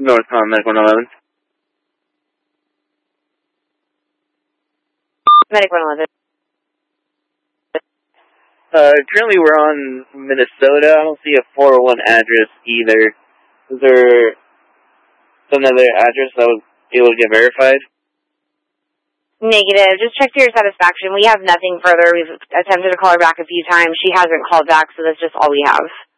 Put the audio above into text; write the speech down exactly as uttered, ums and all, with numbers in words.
North Palm, Medic one eleven. Medic one eleven. Uh, currently we're on Minnesota. I don't see a four oh one address either. Is there another address that would be able to get verified? Negative. Just check to your satisfaction. We have nothing further. We've attempted to call her back a few times. She hasn't called back, so that's just all we have.